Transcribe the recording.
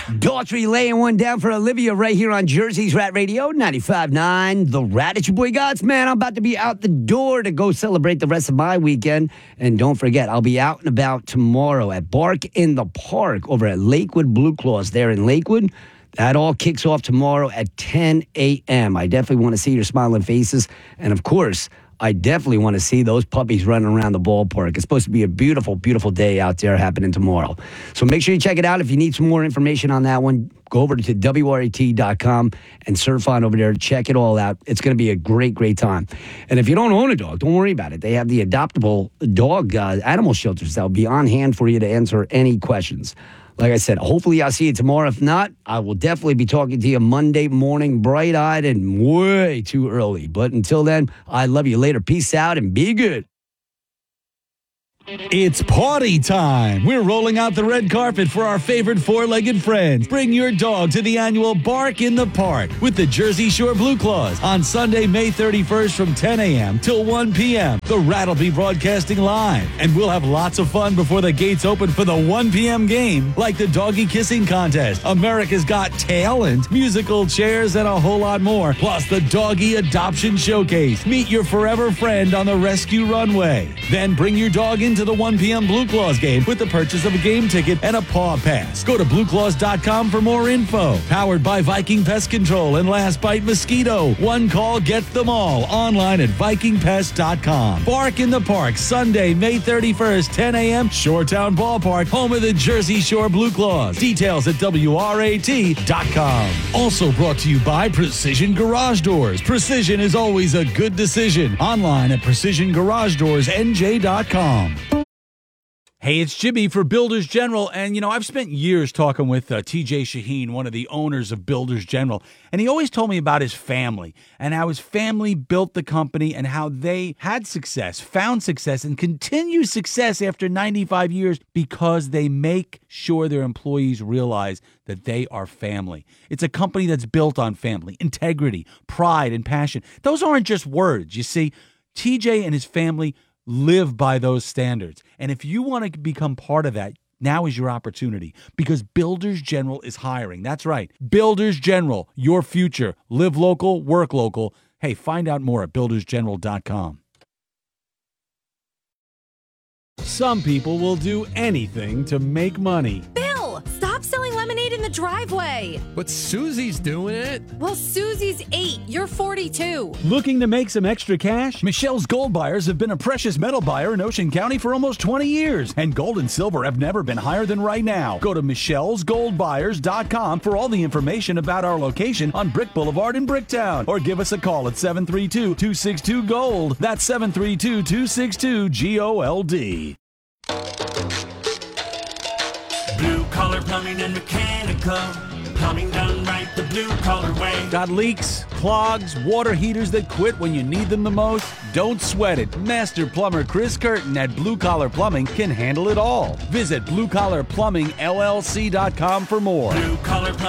Daughtry laying one down for Olivia right here on Jersey's Rat Radio, 95.9. The Rat, it's your boy Gods, man. I'm about to be out the door to go celebrate the rest of my weekend. And don't forget, I'll be out and about tomorrow at Bark in the Park over at Lakewood Blue Claws there in Lakewood. That all kicks off tomorrow at 10 a.m. I definitely want to see your smiling faces. And, of course, I definitely want to see those puppies running around the ballpark. It's supposed to be a beautiful, beautiful day out there happening tomorrow. So make sure you check it out. If you need some more information on that one, go over to WRAT.com and surf on over there. Check it all out. It's going to be a great, great time. And if you don't own a dog, don't worry about it. They have the adoptable dog animal shelters that will be on hand for you to answer any questions. Like I said, hopefully I'll see you tomorrow. If not, I will definitely be talking to you Monday morning, bright-eyed and way too early. But until then, I love you later. Peace out and be good. It's party time. We're rolling out the red carpet for our favorite four-legged friends. Bring your dog to the annual Bark in the Park with the Jersey Shore Blue Claws on Sunday, May 31st from 10 a.m. till 1 p.m. The Rat will be broadcasting live, and we'll have lots of fun before the gates open for the 1 p.m. game, like the doggy kissing contest, America's Got Talent, musical chairs, and a whole lot more. Plus the doggy adoption showcase. Meet your forever friend on the rescue runway. Then bring your dog into the 1 p.m. Blue Claws game with the purchase of a game ticket and a paw pass. Go to blueclaws.com for more info. Powered by Viking Pest Control and Last Bite Mosquito. One call, get them all. Online at vikingpest.com. Bark in the Park, Sunday, May 31st, 10 a.m. Shoretown Ballpark, home of the Jersey Shore Blue Claws. Details at WRAT.com. Also brought to you by Precision Garage Doors. Precision is always a good decision. Online at PrecisionGarageDoorsNJ.com. Hey, it's Jimmy for Builders General, and I've spent years talking with TJ Shaheen, one of the owners of Builders General, and he always told me about his family and how his family built the company and how they had success, found success, and continue success after 95 years because they make sure their employees realize that they are family. It's a company that's built on family, integrity, pride, and passion. Those aren't just words. You see, TJ and his family live by those standards. And if you want to become part of that, now is your opportunity because Builders General is hiring. That's right. Builders General, your future. Live local, work local. Hey, find out more at buildersgeneral.com. Some people will do anything to make money. Bill, stop selling lemonade in the driveway. But Susie's doing it. Well, Susie's 8. You're 42. Looking to make some extra cash? Michelle's Gold Buyers have been a precious metal buyer in Ocean County for almost 20 years, and gold and silver have never been higher than right now. Go to michellesgoldbuyers.com for all the information about our location on Brick Boulevard in Bricktown, or give us a call at 732-262-GOLD. That's 732-262-GOLD. Blue Collar Plumbing and Mechanical. Plumbing done right the blue collar way. Got leaks, clogs, water heaters that quit when you need them the most? Don't sweat it. Master plumber Chris Curtin at Blue Collar Plumbing can handle it all. Visit bluecollarplumbingllc.com for more. Blue Collar Plumbing.